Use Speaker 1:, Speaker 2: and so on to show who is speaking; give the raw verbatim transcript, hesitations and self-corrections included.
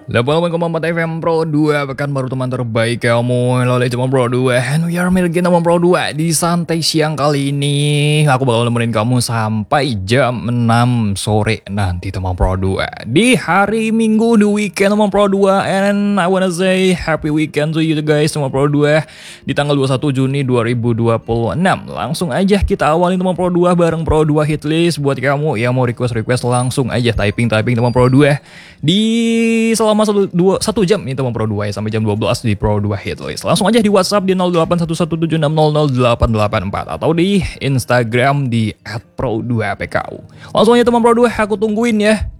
Speaker 1: delapan puluh koma empat F M Pro dua, pekan baru teman terbaik kamu. Loleh cuma Pro dua, and we are miliki teman Pro dua. Di santai siang kali ini aku bakal nemenin kamu sampai jam enam sore nanti teman Pro dua. Di hari Minggu, di weekend teman Pro dua. And I wanna say happy weekend to you guys teman Pro dua. Di tanggal dua puluh satu Juni dua ribu dua puluh enam. Langsung aja kita awali teman Pro dua bareng Pro dua Hitlist. Buat kamu yang mau request-request langsung aja typing-typing teman Pro dua. Di selama satu, dua, satu jam ini teman Pro dua ya, sampai jam dua belas di Pro dua Hitlist. Langsung aja di WhatsApp di nol delapan satu satu tujuh enam nol nol delapan delapan empat atau di Instagram di at pro dua p k u. Langsung aja teman Pro dua, aku tungguin ya.